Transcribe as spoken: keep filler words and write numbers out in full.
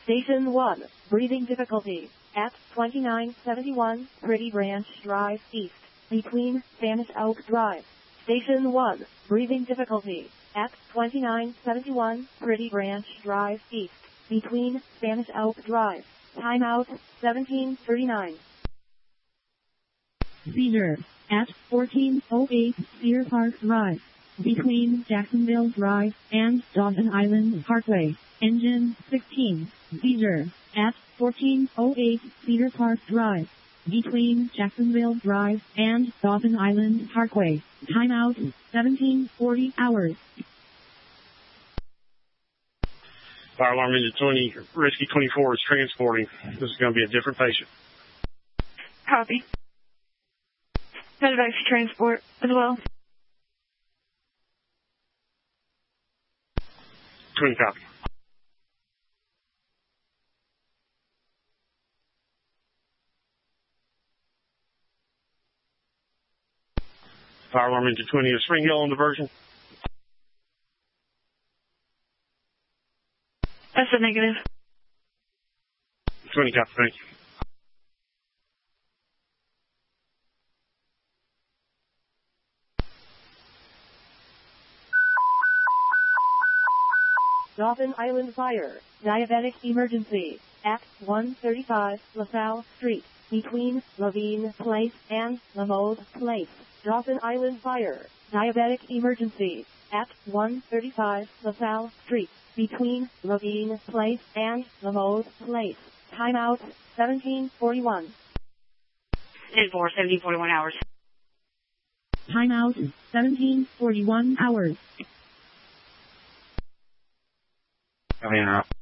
Station one, breathing difficulty, at twenty-nine seventy-one, Pretty Branch Drive East, between Spanish Oak Drive. Station one, breathing difficulty, at twenty-nine seventy-one, Pretty Branch Drive East, between Spanish Oak Drive. Timeout, seventeen thirty-nine. Seizure, at fourteen oh eight, Cedar Park Drive, between Jacksonville Drive and Dawson Island Parkway. Engine sixteen. Seizure, at fourteen oh eight, Cedar Park Drive, between Jacksonville Drive and Dawson Island Parkway. Timeout, seventeen forty hours. Fire alarm engine twenty, Rescue twenty-four is transporting. This is going to be a different patient. Copy. Medevac transport as well. twenty copy. Fire alarm engine twenty is Spring Hill on diversion. That's a negative. twenty copy, thank you. Dawson Island Fire, diabetic emergency, at one thirty-five LaSalle Street, between Levine Place and LaMode Place. Dawson Island Fire, diabetic emergency, at one thirty-five LaSalle Street, between Levine Place and LaMode Place. Timeout, seventeen forty-one. ten four, seventeen forty-one hours. Timeout, seventeen forty-one hours. Coming out.